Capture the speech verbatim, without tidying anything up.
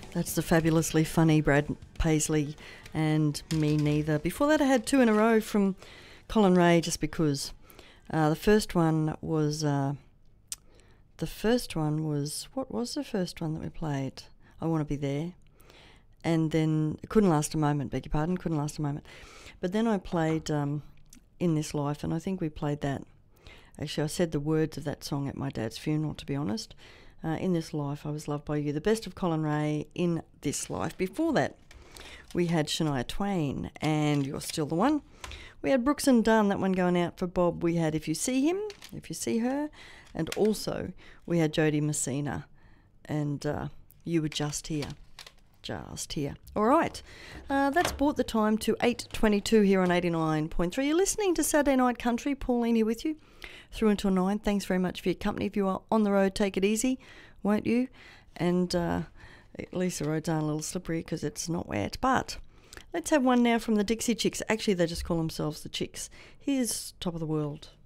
That's the fabulously funny Brad Paisley and Me Neither. Before that I had two in a row from Colin Ray, just because. Uh, the first one was... Uh, the first one was... What was the first one that we played? I Want to Be There. And then... It Couldn't Last a Moment, beg your pardon. Couldn't Last a Moment. But then I played um, In This Life, and I think we played that. Actually, I said the words of that song at my dad's funeral, to be honest. Uh, in This Life, I Was Loved by You. The best of Colin Ray, In This Life. Before that, we had Shania Twain and You're Still the One. We had Brooks and Dunn, that one going out for Bob. We had If You See Him, If You See Her. And also, we had Jody Messina and uh, You Were Just Here. Just here. All right. Uh, that's brought the time to eight twenty-two here on eighty-nine point three. You're listening to Saturday Night Country. Pauline here with you through until nine. Thanks very much for your company. If you are on the road, take it easy, won't you? And uh, at least the roads aren't a little slippery because it's not wet. But let's have one now from the Dixie Chicks. Actually, they just call themselves the Chicks. Here's Top of the World.